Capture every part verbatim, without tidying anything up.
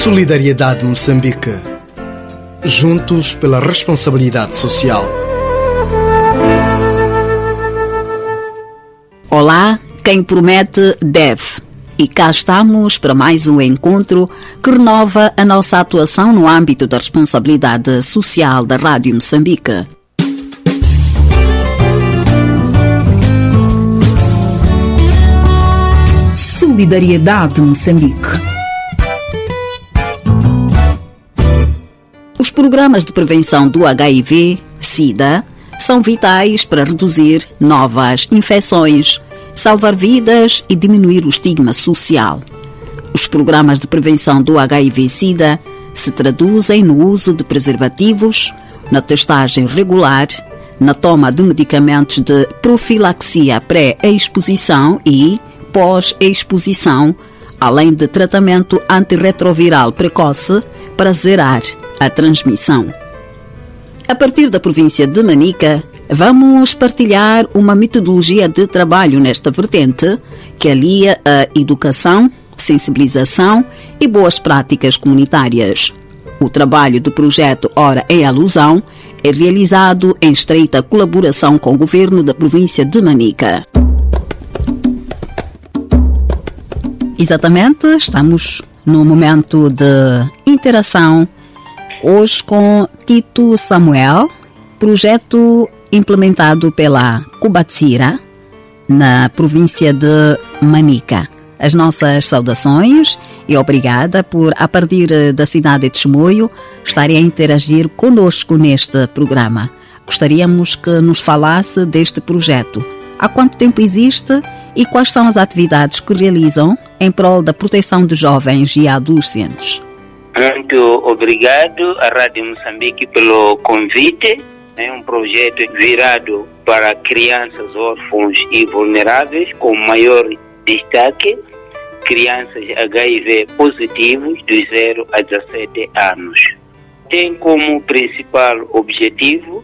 Solidariedade Moçambique. Juntos pela responsabilidade social. Olá, quem promete deve. E cá estamos para mais um encontro que renova a nossa atuação no âmbito da responsabilidade social da Rádio Moçambique. Solidariedade Moçambique. Os programas de prevenção do H I V SIDA são vitais para reduzir novas infecções, salvar vidas e diminuir o estigma social. Os programas de prevenção do H I V SIDA se traduzem no uso de preservativos, na testagem regular, na toma de medicamentos de profilaxia pré-exposição e pós-exposição, além de tratamento antirretroviral precoce para zerar a transmissão. A partir da província de Manica, vamos partilhar uma metodologia de trabalho nesta vertente que alia a educação, sensibilização e boas práticas comunitárias. O trabalho do projeto Hora em Alusão é realizado em estreita colaboração com o governo da província de Manica. Exatamente, estamos no momento de interação hoje com Tito Samuel, projeto implementado pela Cubatsira, na província de Manica. As nossas saudações e obrigada por, a partir da cidade de Chimoio, estarem a interagir conosco neste programa. Gostaríamos que nos falasse deste projeto. Há quanto tempo existe e quais são as atividades que realizam em prol da proteção de jovens e adolescentes? Muito obrigado à Rádio Moçambique pelo convite. É um projeto virado para crianças órfãos e vulneráveis, com maior destaque crianças H I V positivos dos zero a dezassete anos. Tem como principal objetivo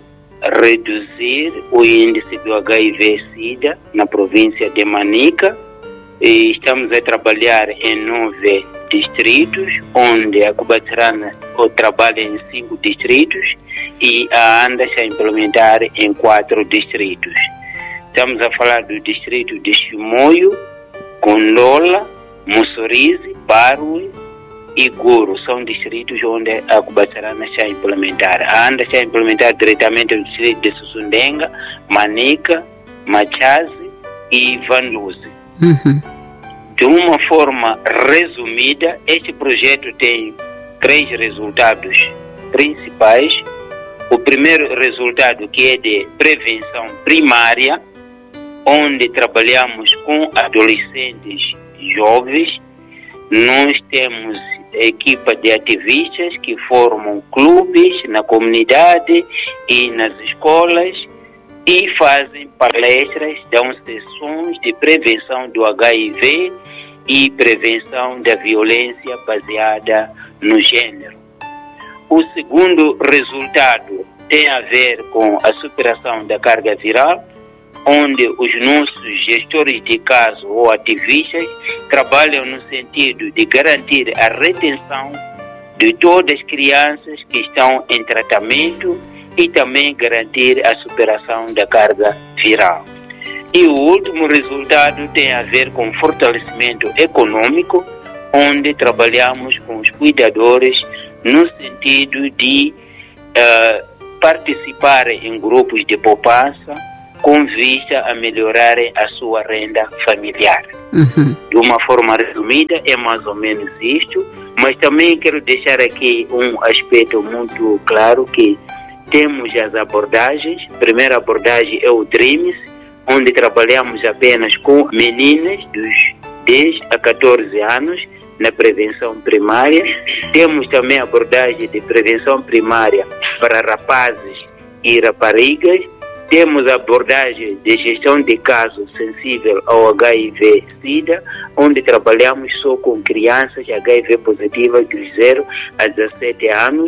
reduzir o índice do H I V SIDA na província de Manica. E estamos a trabalhar em nove distritos, onde a Cubatsirana trabalha em cinco distritos e a ANDA está a implementar em quatro distritos. Estamos a falar do distrito de Chimoio, Condola, Mussorize, Barue e Guru. São distritos onde a Cubatsirana está a implementar. A ANDA está a implementar diretamente no distrito de Sussundenga, Manica, Machaze e Vanluze. Uhum. De uma forma resumida, este projeto tem três resultados principais. O primeiro resultado, que é de prevenção primária, onde trabalhamos com adolescentes jovens. Nós temos equipa de ativistas que formam clubes na comunidade e nas escolas e fazem palestras, dão sessões de prevenção do H I V e prevenção da violência baseada no gênero. O segundo resultado tem a ver com a superação da carga viral, onde os nossos gestores de caso ou ativistas trabalham no sentido de garantir a retenção de todas as crianças que estão em tratamento e também garantir a superação da carga viral. E o último resultado tem a ver com fortalecimento econômico, onde trabalhamos com os cuidadores no sentido de uh, participar em grupos de poupança com vista a melhorarem a sua renda familiar. Uhum. De uma forma resumida, é mais ou menos isto, mas também quero deixar aqui um aspecto muito claro, que temos as abordagens. A primeira abordagem é o DREAMS, onde trabalhamos apenas com meninas dos dez a catorze anos na prevenção primária. Temos também a abordagem de prevenção primária para rapazes e raparigas. Temos a abordagem de gestão de casos sensível ao H I V SIDA, onde trabalhamos só com crianças H I V positivas dos zero a dezassete anos.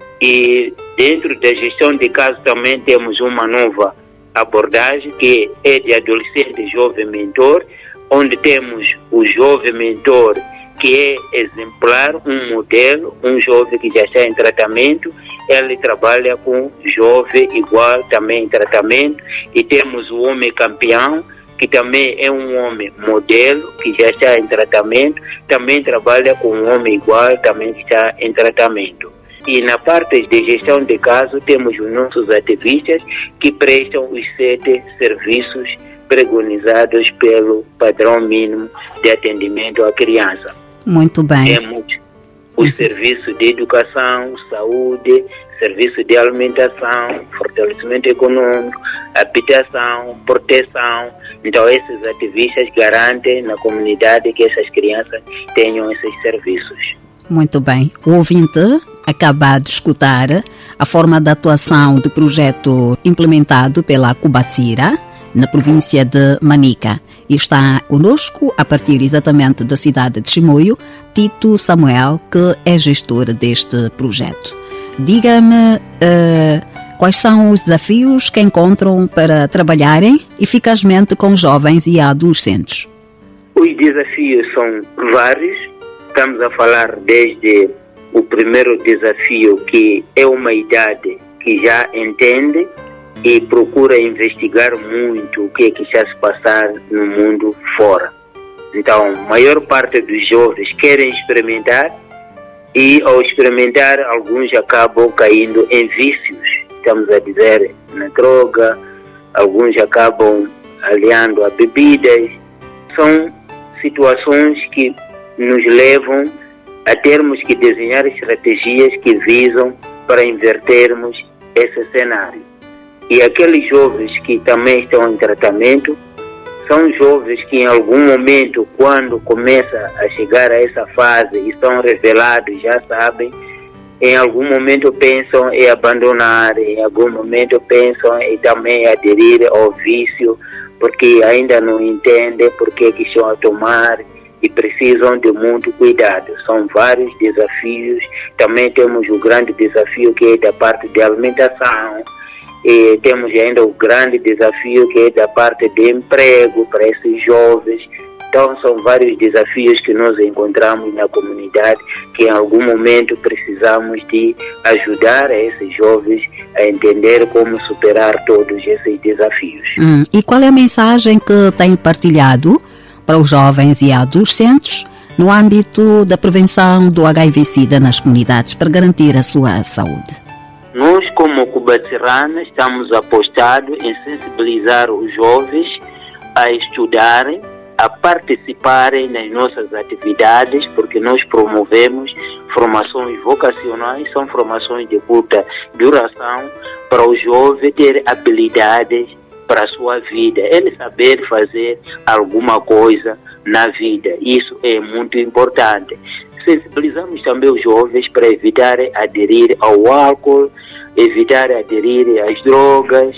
E dentro da gestão de casos também temos uma nova abordagem, que é de adolescente jovem mentor, onde temos o jovem mentor que é exemplar, um modelo, um jovem que já está em tratamento, ele trabalha com jovem igual também em tratamento, e temos o homem campeão, que também é um homem modelo, que já está em tratamento, também trabalha com um homem igual, também está em tratamento. E na parte de gestão de caso, temos os nossos ativistas que prestam os sete serviços preconizados pelo padrão mínimo de atendimento à criança. Muito bem. Temos o serviço de educação, saúde, serviço de alimentação, fortalecimento econômico, habitação, proteção. Então, esses ativistas garantem na comunidade que essas crianças tenham esses serviços. Muito bem. O ouvinte acaba de escutar a forma de atuação do projeto implementado pela Cubatira, na província de Manica. E está conosco, a partir exatamente da cidade de Chimoio, Tito Samuel, que é gestor deste projeto. Diga-me uh, quais são os desafios que encontram para trabalharem eficazmente com jovens e adolescentes. Os desafios são vários. Estamos a falar desde o primeiro desafio, que é uma idade que já entende e procura investigar muito o que é que está se passar no mundo fora. Então, a maior parte dos jovens querem experimentar, e ao experimentar, alguns acabam caindo em vícios, estamos a dizer, na droga, alguns acabam aliando a bebidas. São situações que nos levam a termos que desenhar estratégias que visam para invertermos esse cenário. E aqueles jovens que também estão em tratamento são jovens que em algum momento, quando começa a chegar a essa fase e são revelados, já sabem, em algum momento pensam em abandonar, em algum momento pensam em também aderir ao vício, porque ainda não entendem por que estão a tomar e precisam de muito cuidado. São vários desafios. Também temos o grande desafio que é da parte de alimentação. E temos ainda o grande desafio que é da parte de emprego para esses jovens. Então são vários desafios que nós encontramos na comunidade, que em algum momento precisamos de ajudar a esses jovens a entender como superar todos esses desafios. Hum, e qual é a mensagem que tem partilhado para os jovens e adolescentes no âmbito da prevenção do H I V-Sida nas comunidades para garantir a sua saúde? Nós, como Cubatirana, estamos apostados em sensibilizar os jovens a estudarem, a participarem nas nossas atividades, porque nós promovemos formações vocacionais, são formações de curta duração, para o jovem ter habilidades para a sua vida, ele saber fazer alguma coisa na vida. Isso é muito importante. Sensibilizamos também os jovens para evitar aderir ao álcool, evitar aderir às drogas,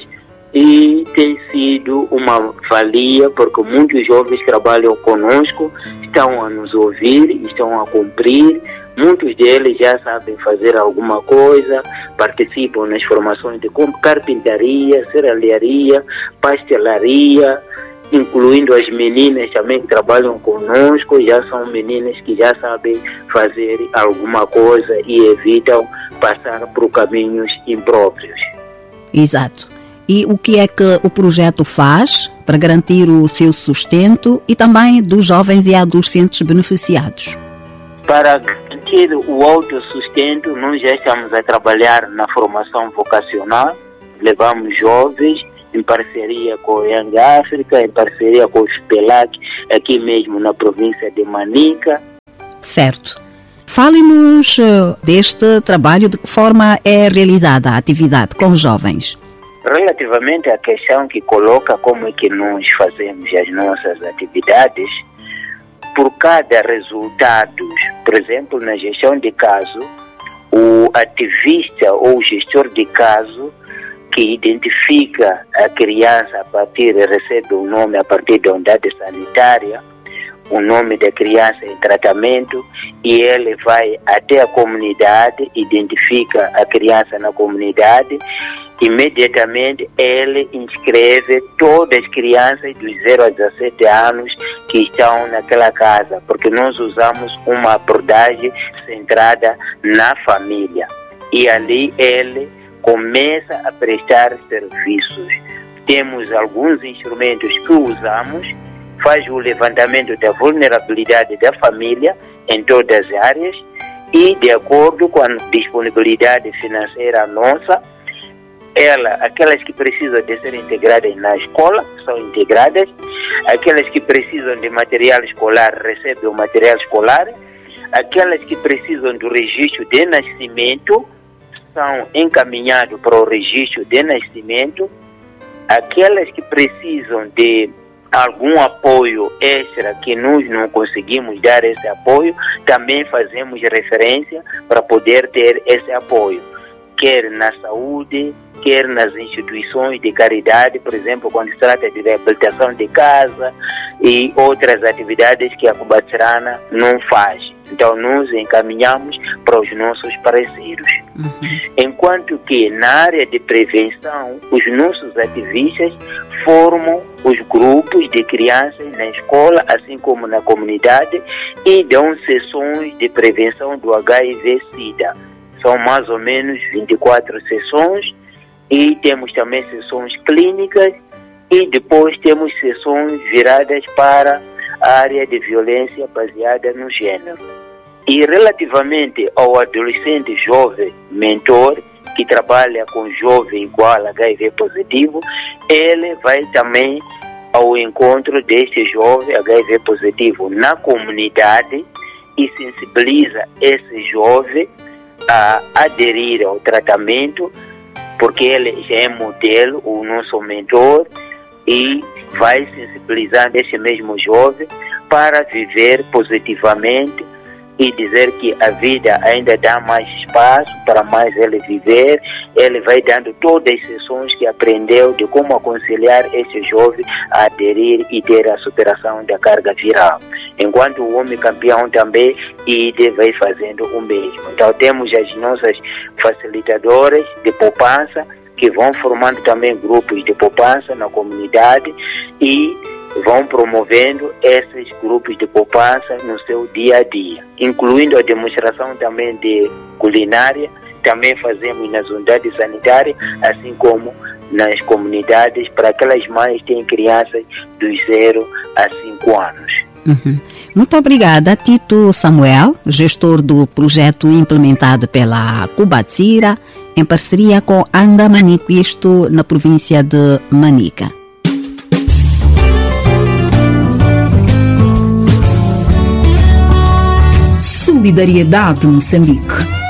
e tem sido uma valia, porque muitos jovens trabalham conosco, estão a nos ouvir, estão a cumprir, muitos deles já sabem fazer alguma coisa, participam nas formações de carpintaria, serralharia, pastelaria, incluindo as meninas também que trabalham conosco, já são meninas que já sabem fazer alguma coisa e evitam passar por caminhos impróprios. Exato. E o que é que o projeto faz para garantir o seu sustento e também dos jovens e adolescentes beneficiados? Para garantir o autossustento, nós já estamos a trabalhar na formação vocacional, levamos jovens em parceria com o Young Africa, em parceria com o SPELAC, aqui mesmo na província de Manica. Certo. Fale-nos uh, deste trabalho, de que forma é realizada a atividade com os jovens. Relativamente à questão que coloca como é que nós fazemos as nossas atividades, por cada resultado, por exemplo, na gestão de caso, o ativista ou o gestor de caso que identifica a criança a partir, recebe o nome a partir da unidade sanitária, o nome da criança em tratamento, e ele vai até a comunidade, identifica a criança na comunidade, imediatamente ele inscreve todas as crianças dos zero a dezassete anos que estão naquela casa, porque nós usamos uma abordagem centrada na família. E ali ele começa a prestar serviços. Temos alguns instrumentos que usamos, faz o levantamento da vulnerabilidade da família em todas as áreas e, de acordo com a disponibilidade financeira nossa, ela, aquelas que precisam de ser integradas na escola, são integradas, aquelas que precisam de material escolar, recebem o material escolar, aquelas que precisam do registro de nascimento, são encaminhados para o registro de nascimento, aquelas que precisam de algum apoio extra que nós não conseguimos dar esse apoio, também fazemos referência para poder ter esse apoio, quer na saúde, quer nas instituições de caridade, por exemplo, quando se trata de reabilitação de casa e outras atividades que a Cubatsirana não faz. Então, nós encaminhamos para os nossos parceiros. Uhum. Enquanto que na área de prevenção, os nossos ativistas formam os grupos de crianças na escola, assim como na comunidade, e dão sessões de prevenção do H I V SIDA. São mais ou menos vinte e quatro sessões, e temos também sessões clínicas, e depois temos sessões viradas para a área de violência baseada no gênero. E relativamente ao adolescente jovem mentor, que trabalha com jovem igual H I V positivo, ele vai também ao encontro deste jovem H I V positivo na comunidade e sensibiliza esse jovem a aderir ao tratamento, porque ele já é modelo, o nosso mentor, e vai sensibilizando esse mesmo jovem para viver positivamente e dizer que a vida ainda dá mais espaço para mais ele viver. Ele vai dando todas as sessões que aprendeu de como aconselhar esse jovem a aderir e ter a superação da carga viral. Enquanto o homem campeão também I D vai fazendo o mesmo. Então temos as nossas facilitadoras de poupança que vão formando também grupos de poupança na comunidade e vão promovendo esses grupos de poupança no seu dia a dia, incluindo a demonstração também de culinária. Também fazemos nas unidades sanitárias, assim como nas comunidades, para aquelas mães que têm crianças dos zero a cinco anos. Uhum. Muito obrigada, Tito Samuel, gestor do projeto implementado pela Cubatsira, em parceria com Anda Manico, isto na província de Manica. Solidariedade Moçambique.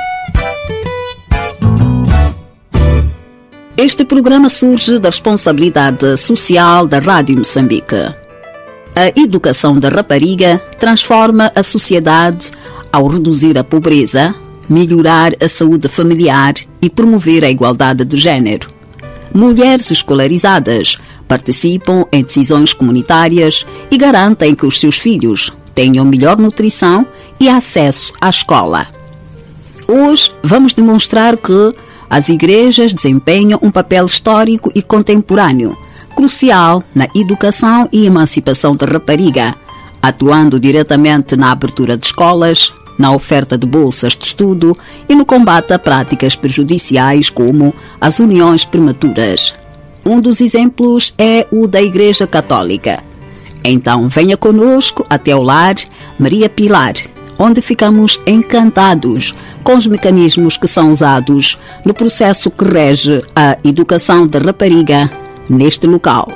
Este programa surge da responsabilidade social da Rádio Moçambique. A educação da rapariga transforma a sociedade ao reduzir a pobreza, melhorar a saúde familiar e promover a igualdade de género. Mulheres escolarizadas participam em decisões comunitárias e garantem que os seus filhos tenham melhor nutrição e acesso à escola. Hoje vamos demonstrar que as igrejas desempenham um papel histórico e contemporâneo, crucial na educação e emancipação da rapariga, atuando diretamente na abertura de escolas, na oferta de bolsas de estudo e no combate a práticas prejudiciais como as uniões prematuras. Um dos exemplos é o da Igreja Católica. Então venha conosco até ao lar Maria Pilar, onde ficamos encantados com os mecanismos que são usados no processo que rege a educação da rapariga neste local.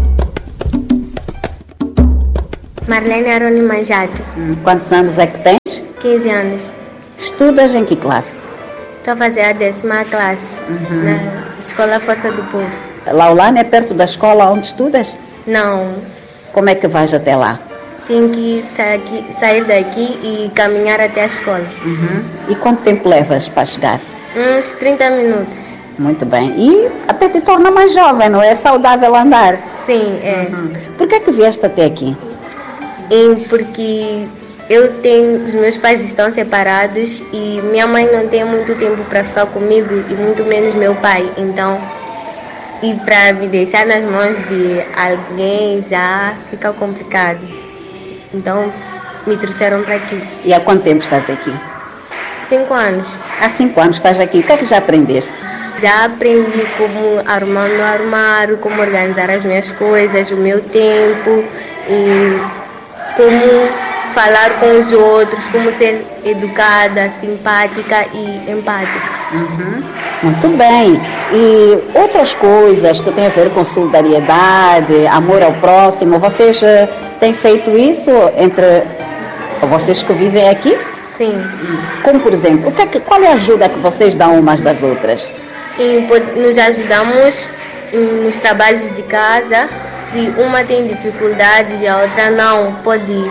Marlene Aroni Manjate. Quantos anos é que tens? quinze anos. Estudas em que classe? Estou a fazer a décima classe, uhum, na Escola Força do Povo. Laulane é perto da escola onde estudas? Não. Como é que vais até lá? Tenho que sair, sair daqui e caminhar até a escola. Uhum. E quanto tempo levas para chegar? Uns trinta minutos. Muito bem. E até te torna mais jovem, não é? É saudável andar? Sim, é. Uhum. Por que é que vieste até aqui? E porque eu tenho, os meus pais estão separados e minha mãe não tem muito tempo para ficar comigo e muito menos meu pai. Então E para me deixar nas mãos de alguém já fica complicado. Então me trouxeram para aqui. E há quanto tempo estás aqui? Cinco anos. Há cinco anos estás aqui. O que é que já aprendeste? Já aprendi como arrumar o meu armário, como organizar as minhas coisas, o meu tempo, e como falar com os outros, como ser educada, simpática e empática. Uhum. Muito bem. E outras coisas que têm a ver com solidariedade, amor ao próximo, vocês uh, têm feito isso entre vocês que vivem aqui? Sim. Como, por exemplo, o que é que, qual é a ajuda que vocês dão umas das outras? E nos ajudamos nos trabalhos de casa. Se uma tem dificuldades e a outra não, pode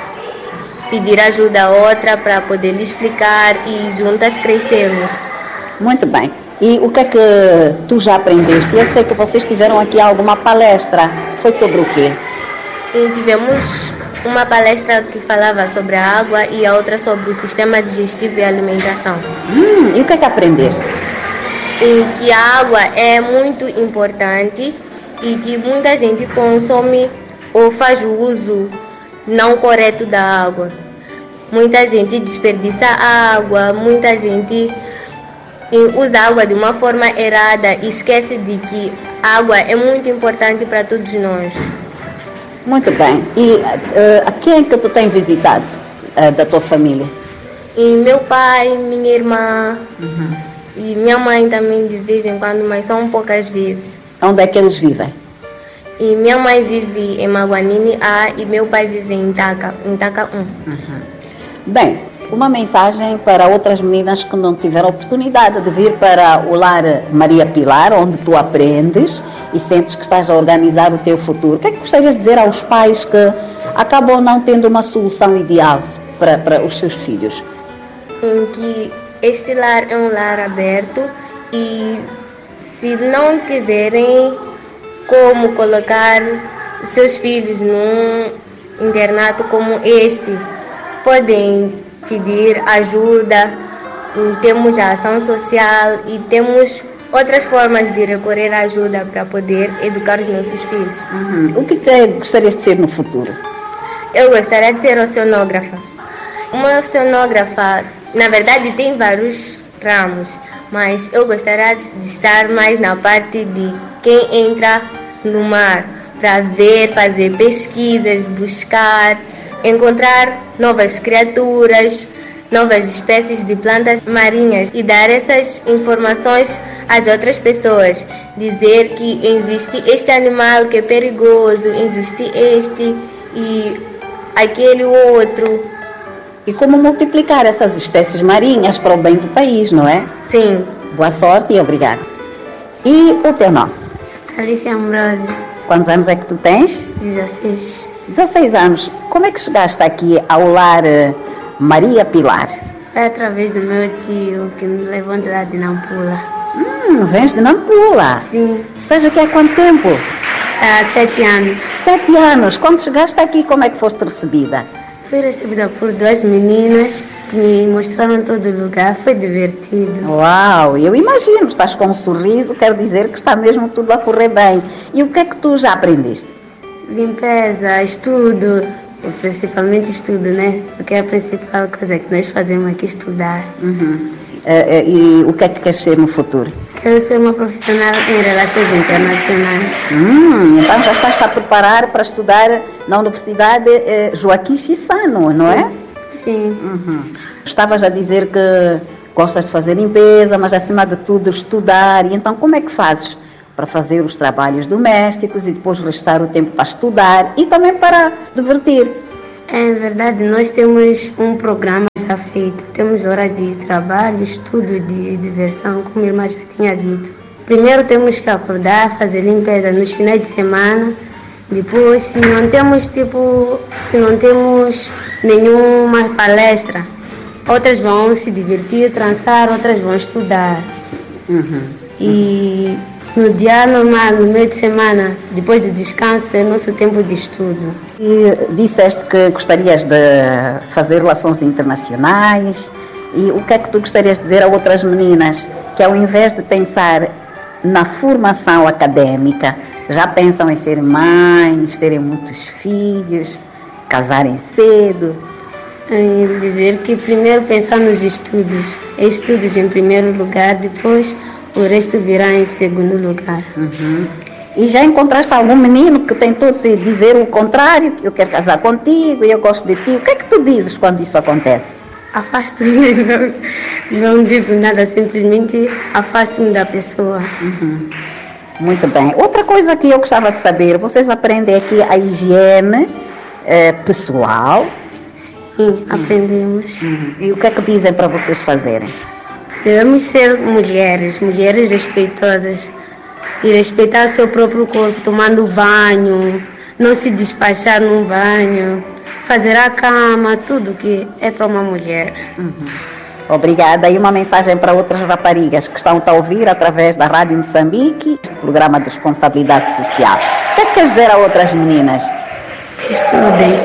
pedir ajuda a outra para poder lhe explicar e juntas crescemos. Muito bem. E o que é que tu já aprendeste? Eu sei que vocês tiveram aqui alguma palestra. Foi sobre o quê? E tivemos uma palestra que falava sobre a água e a outra sobre o sistema digestivo e alimentação. Hum, e o que é que aprendeste? E que a água é muito importante e que muita gente consome ou faz o uso não correto da água. Muita gente desperdiça a água, muita gente usa a água de uma forma errada e esquece de que a água é muito importante para todos nós. Muito bem. E uh, a quem é que tu tens visitado uh, da tua família? E meu pai, minha irmã, uhum. E minha mãe também de vez em quando, mas são poucas vezes. Onde é que eles vivem? E minha mãe vive em Maguanini A e meu pai vive em Taca, em Taca um. Uhum. Bem, uma mensagem para outras meninas que não tiveram oportunidade de vir para o Lar Maria Pilar, onde tu aprendes e sentes que estás a organizar o teu futuro. O que é que gostarias de dizer aos pais que acabam não tendo uma solução ideal para, para os seus filhos? Em que este lar é um lar aberto e se não tiverem como colocar os seus filhos num internato como este, podem pedir ajuda. Temos a ação social e temos outras formas de recorrer à ajuda para poder educar os nossos filhos. Uhum. O que, que gostarias de ser no futuro? Eu gostaria de ser oceanógrafa. Uma oceanógrafa, na verdade, tem vários ramos, mas eu gostaria de estar mais na parte de quem entra no mar para ver, fazer pesquisas, buscar, encontrar novas criaturas, novas espécies de plantas marinhas e dar essas informações às outras pessoas. Dizer que existe este animal que é perigoso, existe este e aquele outro. E como multiplicar essas espécies marinhas para o bem do país, não é? Sim. Boa sorte e obrigada. E o teu nome? Alicia Ambrosio. Quantos anos é que tu tens? dezesseis. dezesseis anos. Como é que chegaste aqui ao Lar Maria Pilar? Foi através do meu tio que me levou de lá de Nampula. Hum, vens de Nampula? Sim. Estás aqui há quanto tempo? Há sete anos. Sete anos. Quando chegaste aqui, como é que foste recebida? Fui recebida por duas meninas que me mostraram todo o lugar. Foi divertido. Uau, eu imagino. Estás com um sorriso, quer dizer que está mesmo tudo a correr bem. E o que é que tu já aprendeste? Limpeza, estudo, principalmente estudo, né? Porque é a principal coisa que nós fazemos aqui, estudar. Uhum. Uh, e o que é que queres ser no futuro? Quero ser uma profissional em relações internacionais. Hum, então já estás a preparar para estudar na Universidade eh, Joaquim Chissano, não é? Sim. Uhum. Estavas a dizer que gostas de fazer limpeza, mas acima de tudo estudar. E então como é que fazes para fazer os trabalhos domésticos e depois restar o tempo para estudar e também para divertir? É verdade, nós temos um programa já feito. Temos horas de trabalho, estudo, de diversão, como a irmã já tinha dito. Primeiro temos que acordar, fazer limpeza nos finais de semana. Depois, se não temos tipo, se não temos nenhuma palestra, outras vão se divertir, trançar, outras vão estudar. Uhum. E no dia normal, no meio de semana, depois do descanso, é nosso tempo de estudo. E disseste que gostarias de fazer relações internacionais. E o que é que tu gostarias de dizer a outras meninas? Que ao invés de pensar na formação acadêmica, já pensam em ser mães, terem muitos filhos, casarem cedo? Em dizer que primeiro pensar nos estudos. Estudos em primeiro lugar, depois o resto virá em segundo lugar. Uhum. E já encontraste algum menino que tentou te dizer o contrário? Eu quero casar contigo, eu gosto de ti. O que é que tu dizes quando isso acontece? Afasto-me, não, não digo nada, simplesmente afasto-me da pessoa. Uhum. Muito bem. Outra coisa que eu gostava de saber, vocês aprendem aqui a higiene eh, pessoal? Sim, aprendemos. Uhum. E o que é que dizem para vocês fazerem? Devemos ser mulheres, mulheres respeitosas. E respeitar seu próprio corpo, tomando banho, não se despachar num banho, fazer a cama, tudo que é para uma mulher. Uhum. Obrigada. E uma mensagem para outras raparigas que estão a ouvir através da Rádio Moçambique, do programa de responsabilidade social. O que é que queres dizer a outras meninas? Estudem.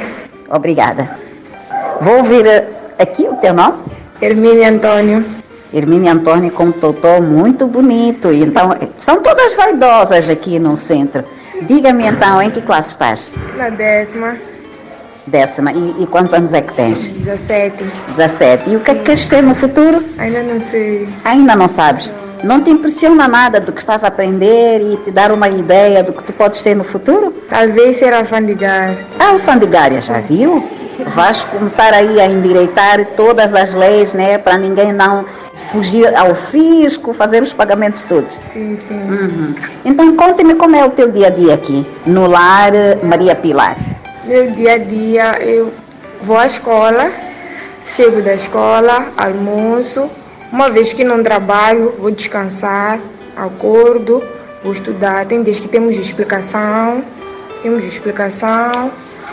Obrigada. Vou ouvir aqui o teu nome? Hermínia Antônio. Hermínia Antônio com um totó muito bonito. Então, são todas vaidosas aqui no centro. Diga-me então, em que classe estás? Na décima. Décima. E, e quantos anos é que tens? dezessete. dezessete. E o que é que queres ser no futuro? Ainda não sei. Ainda não sabes? Não te impressiona nada do que estás a aprender e te dar uma ideia do que tu podes ser no futuro? Talvez ser alfandegária. A alfandegária, já viu? Vais começar aí a endireitar todas as leis, né? Para ninguém não fugir ao fisco, fazer os pagamentos todos. Sim, sim. Uhum. Então, conte-me como é o teu dia a dia aqui, no lar Maria Pilar. Meu dia a dia, eu vou à escola, chego da escola, almoço. Uma vez que não trabalho, vou descansar, acordo, vou estudar. Tem dias que temos explicação, temos explicação,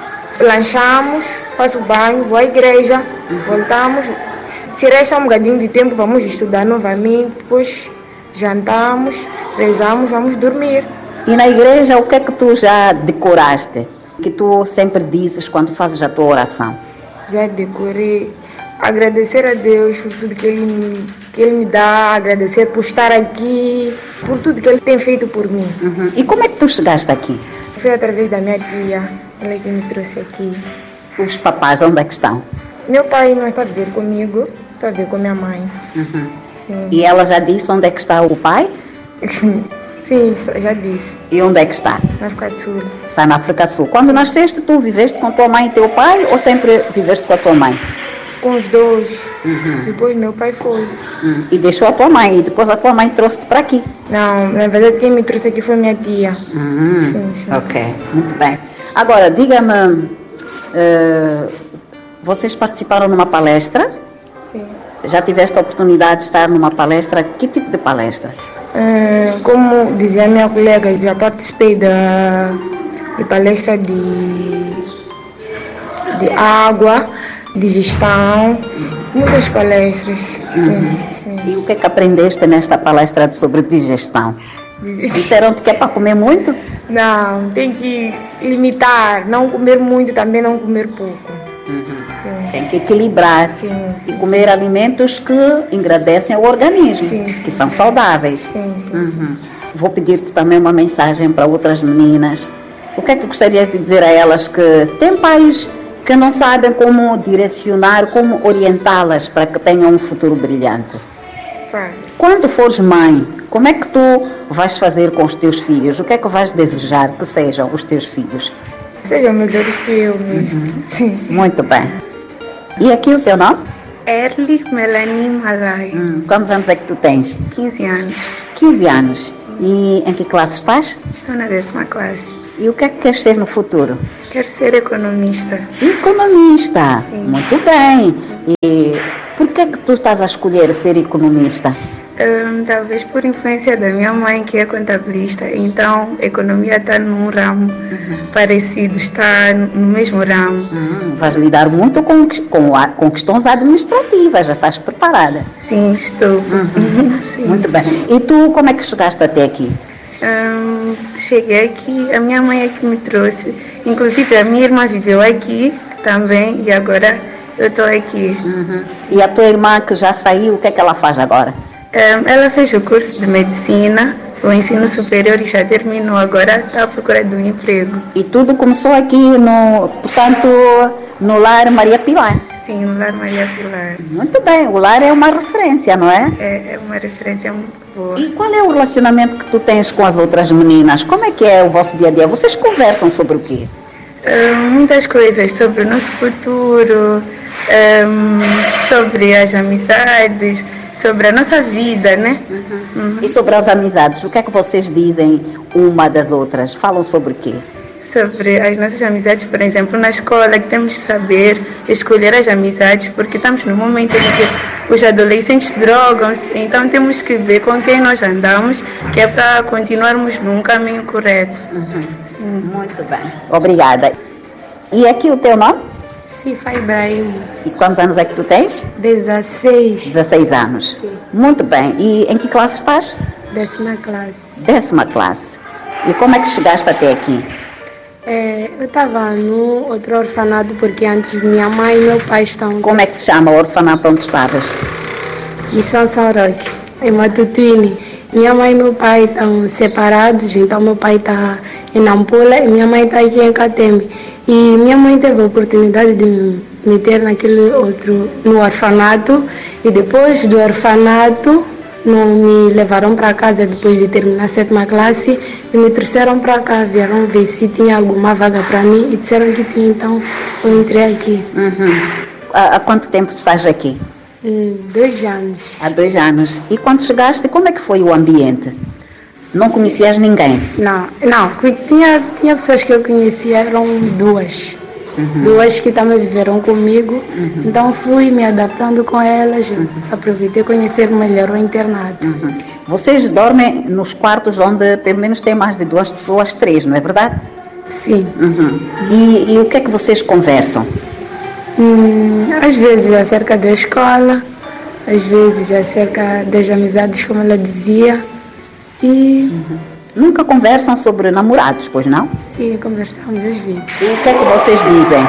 lanchamos, faço banho, vou à igreja, voltamos. Se resta um bocadinho de tempo, vamos estudar novamente, depois jantamos, rezamos, vamos dormir. E na igreja, o que é que tu já decoraste? Que tu sempre dizes quando fazes a tua oração? Já decorei. Agradecer a Deus por tudo que ele, me, que ele me dá, agradecer por estar aqui, por tudo que Ele tem feito por mim. Uhum. E como é que tu chegaste aqui? Foi através da minha tia, ela que me trouxe aqui. Os papás, onde é que estão? Meu pai não está a ver comigo, está a ver com minha mãe. Uhum. Sim. E ela já disse onde é que está o pai? Sim, já disse. E onde é que está? Na África do Sul. Está na África do Sul. Quando nasceste, tu viveste com tua mãe e teu pai ou sempre viveste com a tua mãe? Com os dois. Uhum. Depois meu pai foi. Uhum. E deixou a tua mãe e depois a tua mãe trouxe-te para aqui? Não, na verdade quem me trouxe aqui foi minha tia. Uhum. Sim, sim. Ok, muito bem. Agora, diga-me, uh, vocês participaram numa palestra? Sim. Já tiveste a oportunidade de estar numa palestra? Que tipo de palestra? Uh, como dizia minha colega, já participei da de palestra de, de água, de gestão, muitas palestras. Uhum. Sim, sim. E o que é que aprendeste nesta palestra sobre digestão? Disseram-te que é para comer muito? Não, tem que limitar, não comer muito, também não comer pouco. Uhum. Sim. Tem que equilibrar Sim, sim. e comer alimentos que engrandecem o organismo, Sim, sim, que são sim. saudáveis. Sim, sim, Uhum. sim. Vou pedir-te também uma mensagem para outras meninas. O que é que gostarias de dizer a elas que têm pais que não sabem como direcionar, como orientá-las para que tenham um futuro brilhante? Vai. Quando fores mãe, como é que tu vais fazer com os teus filhos? O que é que vais desejar que sejam os teus filhos? Sejam melhores que eu mesmo. Sim. Muito bem. E aqui o teu nome? Erly Melanie Malai, Hum, quantos anos é que tu tens? quinze anos. quinze anos. E em que classe estás? Estou na décima classe. E o que é que queres ser no futuro? Quero ser economista. Economista. Sim. Muito bem. E por que é que tu estás a escolher ser economista? Hum, talvez por influência da minha mãe, que é contabilista. Então, economia está num ramo parecido, está no mesmo ramo. Hum, vais lidar muito com, com, a- com questões administrativas, já estás preparada. Sim, estou. Sim. Muito bem. E tu, como é que chegaste até aqui? Hum, cheguei aqui, a minha mãe é que me trouxe. Inclusive, a minha irmã viveu aqui também e agora eu estou aqui. Uhum. E a tua irmã que já saiu, o que é que ela faz agora? Um, ela fez o curso de medicina, o ensino superior e já terminou, agora está à procura de um emprego. E tudo começou aqui, no, portanto, no Lar Maria Pilar? Sim, no Lar Maria Pilar. Muito bem, o lar é uma referência, não é? É, é uma referência muito boa. E qual é o relacionamento que tu tens com as outras meninas? Como é que é o vosso dia a dia? Vocês conversam sobre o quê? Uh, muitas coisas sobre o nosso futuro, um, sobre as amizades, sobre a nossa vida, né? Uhum. Uhum. E sobre as amizades, o que é que vocês dizem uma das outras? Falam sobre o quê? Sobre as nossas amizades, por exemplo, na escola, que temos de saber escolher as amizades, porque estamos no momento em que os adolescentes drogam-se, então temos que ver com quem nós andamos, que é para continuarmos num caminho correto. Uhum. Sim. Muito bem. Obrigada. E aqui o teu nome? Sifa Ibrahim. E quantos anos é que tu tens? dezesseis. dezesseis anos. Sim. Muito bem. E em que classe estás? Décima classe. Décima classe. E como é que chegaste até aqui? É, eu estava no outro orfanato porque antes minha mãe e meu pai estão... Como é que se chama o orfanato onde estavas? Missão São Roque, em Matutuine. Minha mãe e meu pai estão separados, então meu pai está em Nampula e minha mãe está aqui em Catembe. E minha mãe teve a oportunidade de me meter naquele outro, no orfanato, e depois do orfanato não me levaram para casa depois de terminar a sétima classe e me trouxeram para cá, vieram ver se tinha alguma vaga para mim e disseram que tinha, então eu entrei aqui. Uhum. Há, há quanto tempo estás aqui? Hum, dois anos. Há dois anos. E quando chegaste, como é que foi o ambiente? Não conhecias ninguém? Não, não. Tinha, tinha pessoas que eu conhecia, eram duas. Uhum. Duas que também viveram comigo, uhum. Então fui me adaptando com elas, uhum. Aproveitei conhecer melhor o internato. Uhum. Vocês dormem nos quartos onde pelo menos tem mais de duas pessoas, três, não é verdade? Sim. Uhum. E, e o que é que vocês conversam? Hum, às vezes acerca da escola, às vezes acerca das amizades, como ela dizia. E... Uhum. Nunca conversam sobre namorados, pois não? Sim, conversamos às vezes. E o que é que vocês dizem?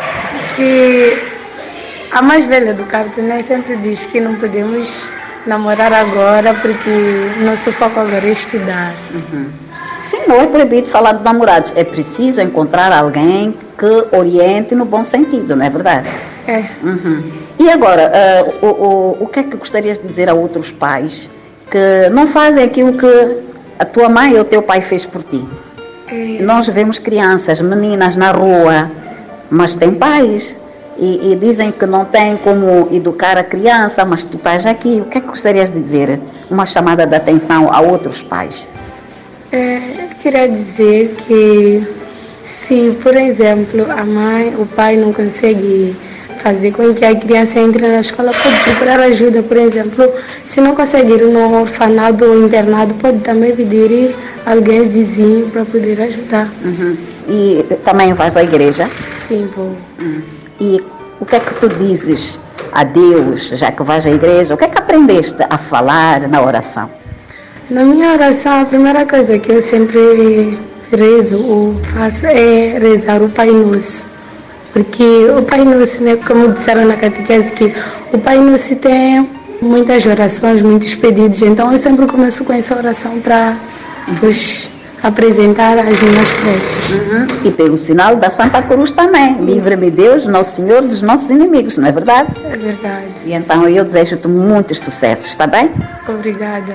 Que a mais velha do quarto, né, sempre diz que não podemos namorar agora porque nosso foco agora é estudar. Uhum. Sim, não é proibido falar de namorados. É preciso encontrar alguém que oriente no bom sentido, não é verdade? É. Uhum. E agora, uh, o, o, o que é que gostarias de dizer a outros pais que não fazem aquilo que a tua mãe ou o teu pai fez por ti? É. Nós vemos crianças, meninas na rua, mas têm pais e, e dizem que não têm como educar a criança, mas tu estás aqui. O que é que gostarias de dizer? Uma chamada de atenção a outros pais. É, eu queria dizer que se, por exemplo, a mãe, o pai não consegue fazer com que a criança entre na escola, pode procurar ajuda, por exemplo, se não conseguir ir no orfanato ou internado, pode também pedir alguém vizinho para poder ajudar. Uhum. E também vais à igreja? Sim, vou. Uhum. E o que é que tu dizes a Deus, já que vais à igreja? O que é que aprendeste a falar na oração? Na minha oração, a primeira coisa que eu sempre rezo ou faço é rezar o Pai Nosso. Porque o Pai Nosso, né, como disseram na catequese, que o Pai Nosso tem muitas orações, muitos pedidos. Então eu sempre começo com essa oração para pois, apresentar as minhas preces. Uhum. E pelo sinal da Santa Cruz também. Livra-me Deus, Nosso Senhor, dos nossos inimigos, não é verdade? É verdade. E então eu desejo-te muitos sucessos, está bem? Obrigada.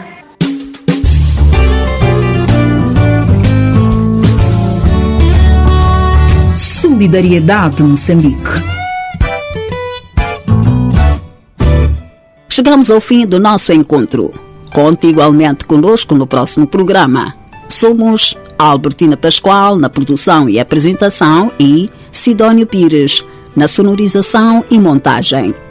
Solidariedade Moçambique. Chegamos ao fim do nosso encontro. Conte igualmente conosco no próximo programa. Somos Albertina Pascoal na produção e apresentação e Sidónio Pires na sonorização e montagem.